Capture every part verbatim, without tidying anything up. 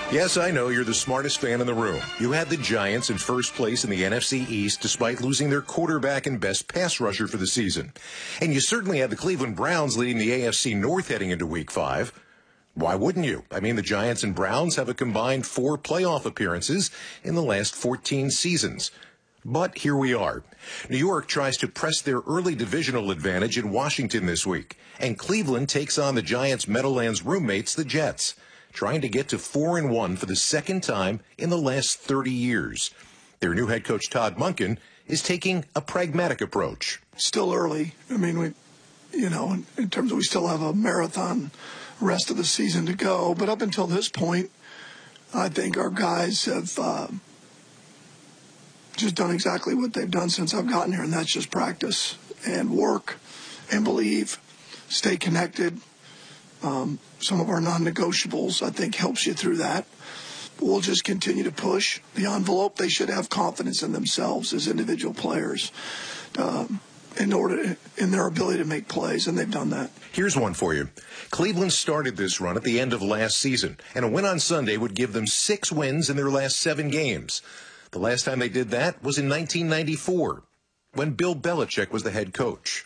Yes, I know you're the smartest fan in the room. You had the Giants in first place in the N F C East despite losing their quarterback and best pass rusher for the season. And you certainly had the Cleveland Browns leading the A F C North heading into Week five. Why wouldn't you? I mean, the Giants and Browns have a combined four playoff appearances in the last fourteen seasons. But here we are. New York tries to press their early divisional advantage in Washington this week, and Cleveland takes on the Giants' Meadowlands roommates, the Jets, trying to get to four and one for the second time in the last thirty years. Their new head coach, Todd Monken, is taking a pragmatic approach. Still early. I mean, we, you know, in, in terms of we still have a marathon rest of the season to go. But up until this point, I think our guys have uh, just done exactly what they've done since I've gotten here, and that's just practice and work and believe, stay connected. Um, some of our non-negotiables, I think, helps you through that. But we'll just continue to push the envelope. They should have confidence in themselves as individual players um, in order in their ability to make plays, and they've done that. Here's one for you. Cleveland started this run at the end of last season, and a win on Sunday would give them six wins in their last seven games. The last time they did that was in nineteen ninety-four, when Bill Belichick was the head coach.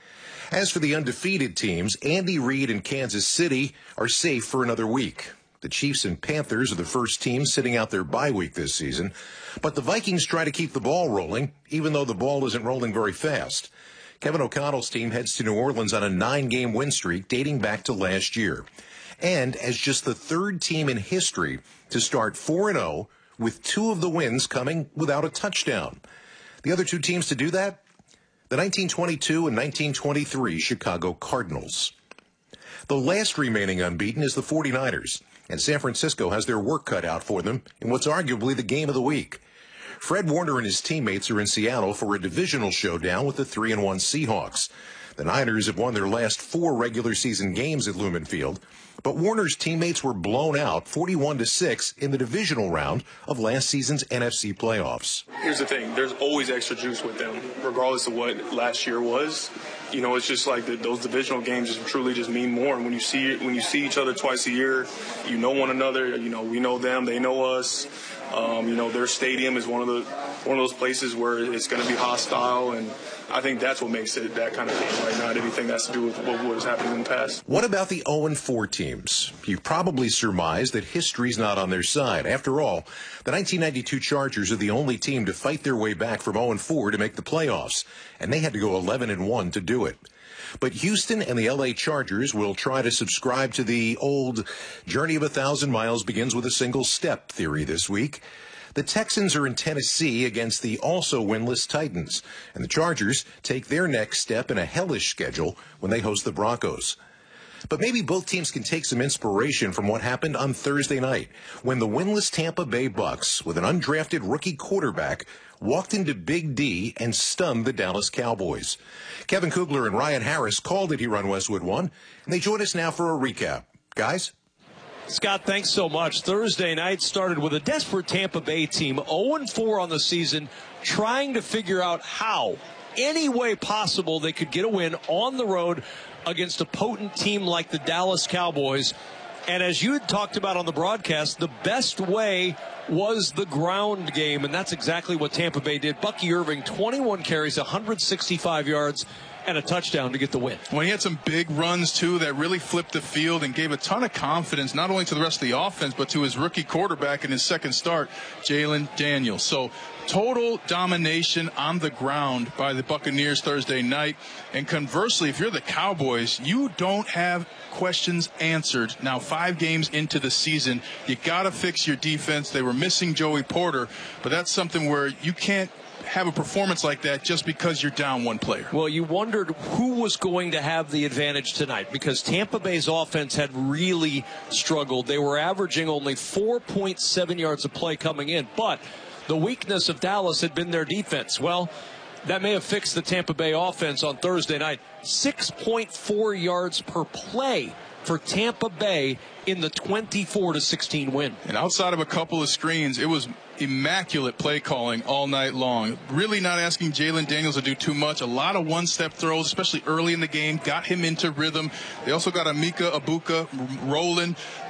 As for the undefeated teams, Andy Reid and Kansas City are safe for another week. The Chiefs and Panthers are the first teams sitting out their bye week this season. But the Vikings try to keep the ball rolling, even though the ball isn't rolling very fast. Kevin O'Connell's team heads to New Orleans on a nine-game win streak dating back to last year. And as just the third team in history to start four and oh, with two of the wins coming without a touchdown. The other two teams to do that? The nineteen twenty-two and nineteen twenty-three Chicago Cardinals. The last remaining unbeaten is the forty-niners, and San Francisco has their work cut out for them in what's arguably the game of the week. Fred Warner and his teammates are in Seattle for a divisional showdown with the three and one Seahawks. The Niners have won their last four regular season games at Lumen Field, but Warner's teammates were blown out forty-one to six in the divisional round of last season's N F C playoffs. Here's the thing, there's always extra juice with them, regardless of what last year was. You know, it's just like the, those divisional games just truly just mean more. And when you see when you see each other twice a year, you know one another. You know, we know them, they know us. Um, you know, their stadium is one of the one of those places where it's going to be hostile, and I think that's what makes it that kind of game, right? Not anything that has to do with what was happening in the past. What about the oh and four teams? You've probably surmised that history's not on their side. After all, the nineteen ninety-two Chargers are the only team to fight their way back from oh and four to make the playoffs, and they had to go eleven and one to do it. But Houston and the L A Chargers will try to subscribe to the old journey of a thousand miles begins with a single step theory this week. The Texans are in Tennessee against the also winless Titans, and the Chargers take their next step in a hellish schedule when they host the Broncos. But maybe both teams can take some inspiration from what happened on Thursday night when the winless Tampa Bay Bucks, with an undrafted rookie quarterback, walked into Big D and stunned the Dallas Cowboys. Kevin Kugler and Ryan Harris called it here on Westwood One, and they join us now for a recap. Guys? Scott, thanks so much. Thursday night started with a desperate Tampa Bay team, oh and four on the season, trying to figure out how, any way possible, they could get a win on the road against a potent team like the Dallas Cowboys. And as you had talked about on the broadcast, the best way was the ground game, and that's exactly what Tampa Bay did. Bucky Irving, twenty-one carries, one hundred sixty-five yards, and a touchdown to get the win. Well, he had some big runs, too, that really flipped the field and gave a ton of confidence, not only to the rest of the offense, but to his rookie quarterback in his second start, Jalen Daniels. So total domination on the ground by the Buccaneers Thursday night. And conversely, if you're the Cowboys, you don't have questions answered. Now, five games into the season, you got to fix your defense. They were missing Joey Porter, but that's something where you can't have a performance like that just because you're down one player. Well, you wondered who was going to have the advantage tonight because Tampa Bay's offense had really struggled. They were averaging only four point seven yards a play coming in, but the weakness of Dallas had been their defense. Well, that may have fixed the Tampa Bay offense on Thursday night. six point four yards per play for Tampa Bay in the twenty-four to sixteen win. And outside of a couple of screens, it was immaculate play calling all night long. Really not asking Jalen Daniels to do too much. A lot of one-step throws, especially early in the game, got him into rhythm. They also got Emeka Egbuka rolling.